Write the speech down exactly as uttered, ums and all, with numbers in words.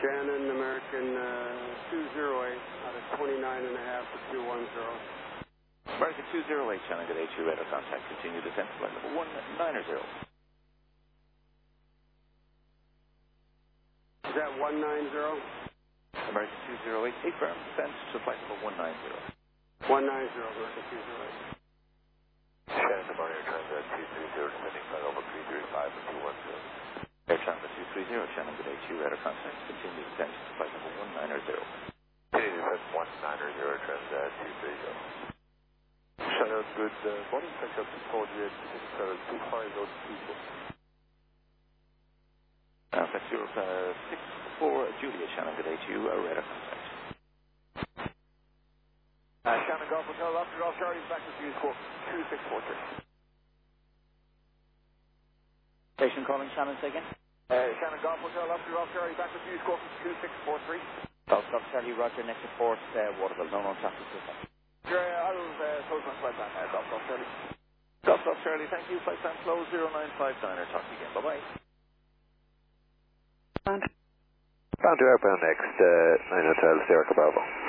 Shannon, American uh, two zero eight, out of twenty-nine and a half to two one zero. American two zero eight, Shannon, good H U, radar contact, continue descent, flight level one nine zero. Is that one nine zero? American two zero eight, eight firm, descent to flight level one nine zero. one nine zero, American two zero eight. Shannon, good morning, Transat two three zero, descending flight level three three five to two one zero. Air Transat two three zero, Shannon, good H U, radar contact, continue descent to flight level one nine zero. Continue descent one nine zero, Transat two three zero. Shannon, good uh, morning, Transat four G eight, descending two five zero two four. Uh, that's Europe uh, six four Julia, Shannon, good H U, uh, radar contact. Uh, Shannon, Golf Hotel, Oscar Golf Charlie, back to Fuse two six four three. Station calling, Shannon, say again. Uh, Shannon, Golf Hotel, Oscar Golf Charlie, back to Fuse two six four three. Golf Golf Charlie, Roger, next report, uh, Waterville, no known traffic system. Sure, I'll uh, close my flight plan, uh, Golf Golf Charlie. Golf Golf Charlie, thank you, flight plan close, zero nine five nine, or talk to you again, bye-bye. Bound to airbound next, uh, nine Hotel, Sierra Bravo.